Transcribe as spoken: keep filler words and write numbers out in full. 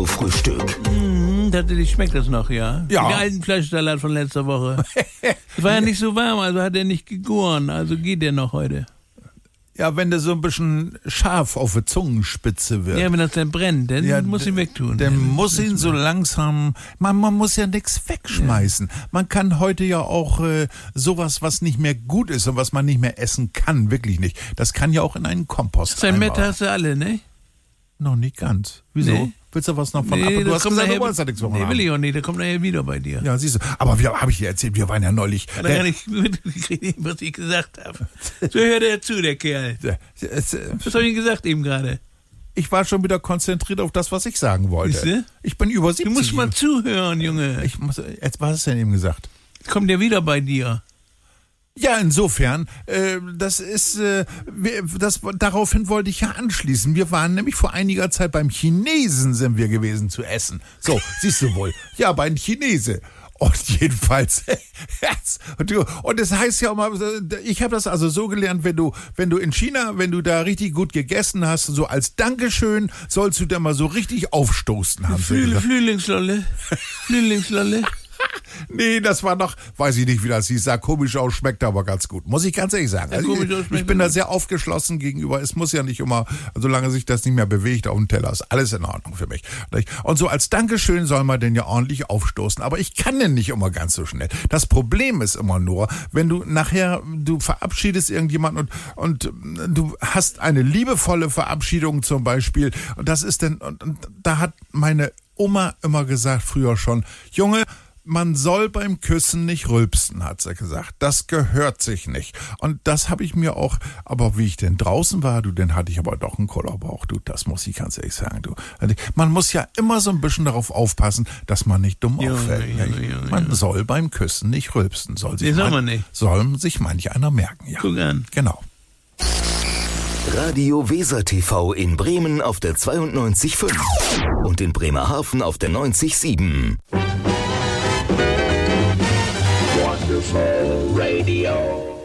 Radio-Frühstück. Mm, tatsächlich schmeckt das noch, ja? Ja. Den alten Fleischsalat von letzter Woche. Es war ja nicht so warm, also hat er nicht gegoren. Also geht der noch heute. Ja, wenn der so ein bisschen scharf auf der Zungenspitze wird. Ja, wenn das dann brennt, dann Ja, muss ihn wegtun. Dann Ja, muss ihn so langsam, man, man muss ja nichts wegschmeißen. Ja. Man kann heute ja auch äh, sowas, was nicht mehr gut ist und was man nicht mehr essen kann, wirklich nicht. Das kann ja auch in einen Kompost Sein einbauen. Mett hast du alle, ne? Noch nicht ganz. Wieso? Nee. Willst du was noch von Nee, ab? Du das hast kommt gesagt, nachher- du wolltest da nichts von Nee, will haben. ich auch nicht, der kommt nachher wieder bei dir. Ja, siehst du. Aber wir, habe ich dir erzählt, wir waren ja neulich. Hat er gar nicht mitgekriegt, was ich gesagt habe. So hört er zu, der Kerl. der, es, äh, Was habe ich gesagt eben gerade? ich war schon wieder konzentriert auf das, was ich sagen wollte. Siehste? Ich bin über siebzig. Du musst mal zuhören, Junge. Ich muss, jetzt, was hast du denn eben gesagt? Kommt der wieder bei dir? Ja, insofern, äh, das ist, äh, wir, das, daraufhin wollte ich ja anschließen. Wir waren nämlich vor einiger Zeit beim Chinesen sind wir gewesen zu essen. So, siehst du wohl. Ja, beim Chinese. Und jedenfalls, und, du, und das heißt ja auch mal, ich habe das also so gelernt, wenn du, wenn du in China, wenn du da richtig gut gegessen hast, so als Dankeschön, sollst du da mal so richtig aufstoßen haben. Flü Flühlingslolle. Flühlingslolle. Nee, das war noch, weiß ich nicht, wie das hieß, sah komisch aus, schmeckt aber ganz gut. Muss ich ganz ehrlich sagen. Ja, Also komisch aus, ich, schmeckt ich bin da gut. sehr aufgeschlossen gegenüber. Es muss ja nicht immer, solange sich das nicht mehr bewegt auf dem Teller, ist alles in Ordnung für mich. Und so als Dankeschön soll man denn ja ordentlich aufstoßen. Aber ich kann denn nicht immer ganz so schnell. Das Problem ist immer nur, wenn du nachher, du verabschiedest irgendjemanden und, und du hast eine liebevolle Verabschiedung zum Beispiel. Und das ist denn, und, und da hat meine Oma immer gesagt, früher schon, Junge, man soll beim Küssen nicht rülpsen, hat sie gesagt. Das gehört sich nicht. Und das habe ich mir auch, aber wie ich denn draußen war, du, dann hatte ich aber doch einen Kollerbauch, du, das muss ich ganz ehrlich sagen, du. Man muss ja immer so ein bisschen darauf aufpassen, dass man nicht dumm Junge, auffällt. Junge, Ja, Junge, man Junge. soll beim Küssen nicht rülpsen. Soll sich Nee, soll man, man nicht. Soll sich manch einer merken, ja. Guck an. Genau. Radio Weser T V in Bremen auf der zweiundneunzig Komma fünf und in Bremerhaven auf der neunzig Komma sieben. Wonderful Radio.